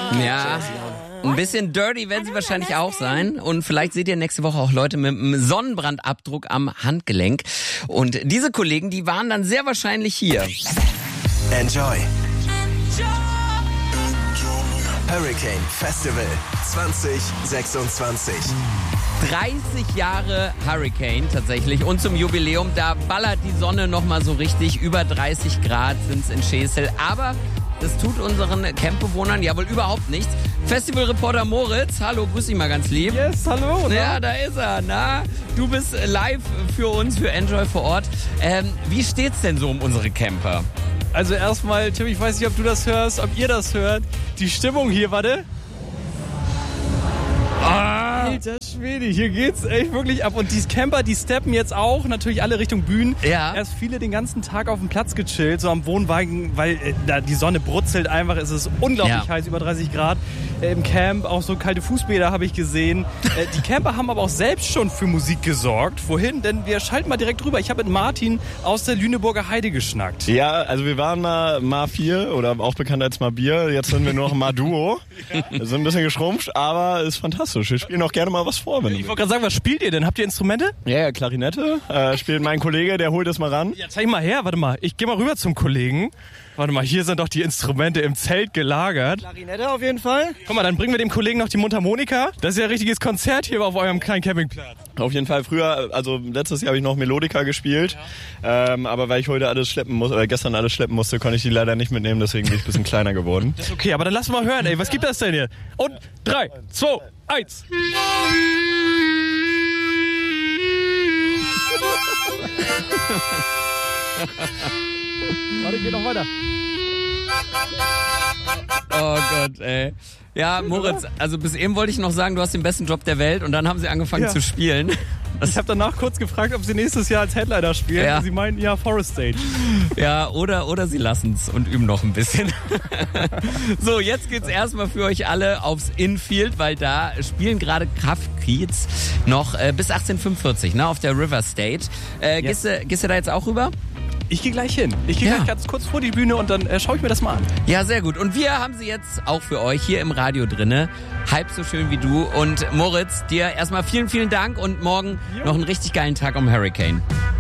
Ja, ein bisschen dirty werden sie wahrscheinlich auch sein. Und vielleicht seht ihr nächste Woche auch Leute mit einem Sonnenbrandabdruck am Handgelenk. Und diese Kollegen, die waren dann sehr wahrscheinlich hier. Enjoy. Hurricane Festival 2026. 30 Jahre Hurricane tatsächlich und zum Jubiläum, da ballert die Sonne nochmal so richtig, über 30 Grad sind's in Schesel, aber das tut unseren Campbewohnern ja wohl überhaupt nichts. Festivalreporter Moritz, hallo, grüß dich mal ganz lieb. Yes, hallo. Ne? Ja, da ist er, na, du bist live für uns, für Enjoy vor Ort. Wie steht's denn so um unsere Camper? Also erstmal, Tim, ich weiß nicht, ob du das hörst, ob ihr das hört. Die Stimmung hier, warte. Alter Schwede, hier geht's echt wirklich ab. Und die Camper, die steppen jetzt auch natürlich alle Richtung Bühnen. Ja. Erst viele den ganzen Tag auf dem Platz gechillt, so am Wohnwagen, weil da die Sonne brutzelt einfach. Es ist unglaublich heiß, über 30 Grad. Im Camp auch so kalte Fußbäder habe ich gesehen. Die Camper haben aber auch selbst schon für Musik gesorgt. Wohin? Denn wir schalten mal direkt rüber. Ich habe mit Martin aus der Lüneburger Heide geschnackt. Ja, also wir waren mal Ma 4 oder auch bekannt als Ma Bier. Jetzt sind wir nur noch Ma Duo. Wir sind ein bisschen geschrumpft, aber ist fantastisch. Wir spielen auch gerne mal was vor. Wenn Ich wollte gerade sagen, was spielt ihr denn? Habt ihr Instrumente? Ja, Klarinette. Spielt mein Kollege, der holt das mal ran. Ja, zeig mal her, warte mal. Ich gehe mal rüber zum Kollegen. Warte mal, hier sind doch die Instrumente im Zelt gelagert. Klarinette auf jeden Fall. Guck mal, dann bringen wir dem Kollegen noch die Mundharmonika. Das ist ja ein richtiges Konzert hier auf eurem kleinen Campingplatz. Auf jeden Fall. Früher, also letztes Jahr habe ich noch Melodika gespielt. Aber weil ich heute alles schleppen muss, oder gestern alles schleppen musste, konnte ich die leider nicht mitnehmen. Deswegen bin ich ein bisschen kleiner geworden. Das ist okay, aber dann lass mal hören, ey. Was gibt das denn hier? Und 3, 2, 1. Warte, geht noch weiter. Oh Gott, ey. Ja, Moritz, also bis eben wollte ich noch sagen, du hast den besten Job der Welt und dann haben sie angefangen zu spielen. Ich habe danach kurz gefragt, ob sie nächstes Jahr als Headliner spielen. Ja. Und sie meinten, ja, Forest Stage. Ja, oder sie lassen's und üben noch ein bisschen. So, jetzt geht's erstmal für euch alle aufs Infield, weil da spielen gerade Kraftkiez noch bis 18:45, ne, auf der River State. Gehst du da jetzt auch rüber? Ich gehe gleich hin. Ich gehe gleich ganz kurz vor die Bühne und dann schaue ich mir das mal an. Ja, sehr gut. Und wir haben sie jetzt auch für euch hier im Radio drinne. Halb so schön wie du. Und Moritz, dir erstmal vielen, vielen Dank und morgen noch einen richtig geilen Tag am Hurricane.